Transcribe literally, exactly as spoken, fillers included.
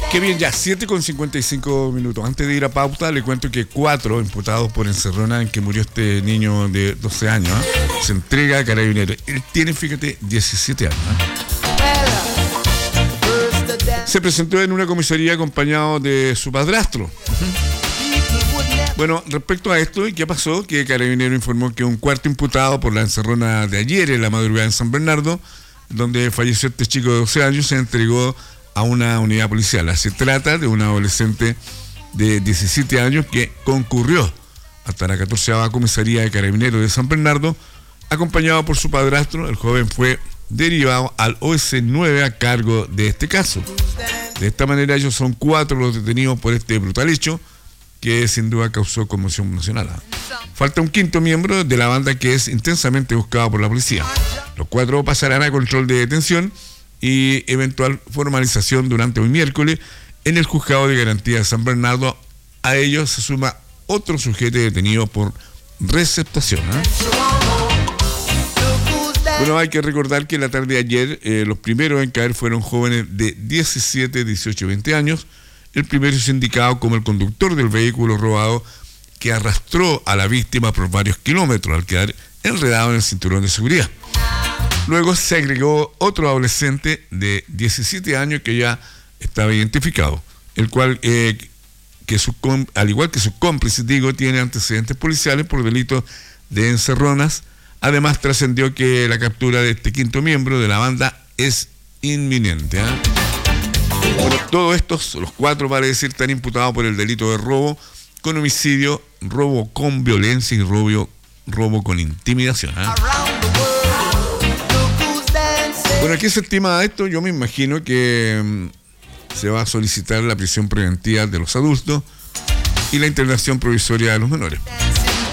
Qué bien, ya siete con cincuenta y cinco minutos. Antes de ir a pauta, le cuento que cuatro imputados por encerrona en que murió este niño de doce años, ¿eh? se entrega a Carabineros. Él tiene, fíjate, diecisiete años. ¿eh? Se presentó en una comisaría acompañado de su padrastro. Uh-huh. Bueno, respecto a esto, ¿qué pasó? Que Carabineros informó que un cuarto imputado por la encerrona de ayer en la madrugada en San Bernardo, donde falleció este chico de doce años, se entregó a una unidad policial. Se trata de un adolescente de diecisiete años que concurrió hasta la catorceava comisaría de Carabineros de San Bernardo, acompañado por su padrastro. El joven fue derivado al O S nueve a cargo de este caso. De esta manera, ellos son cuatro los detenidos por este brutal hecho que sin duda causó conmoción nacional. Falta un quinto miembro de la banda que es intensamente buscado por la policía. Los cuatro pasarán a control de detención y eventual formalización durante hoy miércoles en el Juzgado de Garantía de San Bernardo. A ellos se suma otro sujeto detenido por receptación. ¿eh? Bueno, hay que recordar que la tarde de ayer eh, los primeros en caer fueron jóvenes de diecisiete, dieciocho y veinte años. El primero es indicado como el conductor del vehículo robado que arrastró a la víctima por varios kilómetros al quedar enredado en el cinturón de seguridad. Luego se agregó otro adolescente de diecisiete años que ya estaba identificado, el cual, eh, que su, al igual que sus cómplices, digo, tiene antecedentes policiales por delitos de encerronas. Además, trascendió que la captura de este quinto miembro de la banda es inminente. ¿eh? Bueno, todos estos, los cuatro, vale decir, están imputados por el delito de robo con homicidio, robo con violencia y robo, robo con intimidación. ¿eh? Bueno, ¿qué se estima de esto? Yo me imagino que um, se va a solicitar la prisión preventiva de los adultos y la internación provisoria de los menores.